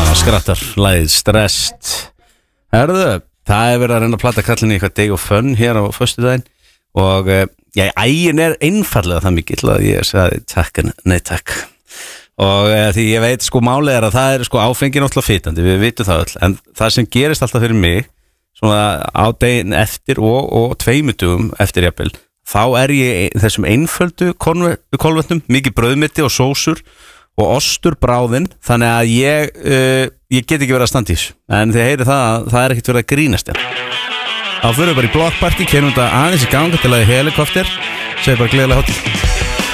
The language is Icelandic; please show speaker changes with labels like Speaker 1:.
Speaker 1: skrattar, lagið Stressed. Herðu, það verið að reyna að plata kallinni eitthvað Day of Fun hér á föstudaginn og ægin einfallega það mikill að ég sagði takk en nei takk. Og því ég veit sko málið að það áfengi náttúrulega fitandi, við vitum það öll, en það sem gerist alltaf fyrir mig svona á daginn eftir og 2 dögum eftir jafnvel, þá ég þessum einföldu kolvetnum, mikið brauðmeti og sósur og ostur bráðinn, þannig að ég get ekki verið að standa í þessu, en þið heyri það ekkert verið að grínast hérna. Þá fyrir við bara í blokkparti, kemum þetta aðeins í ganga til að helikopter, segir bara gleðilega hátíð.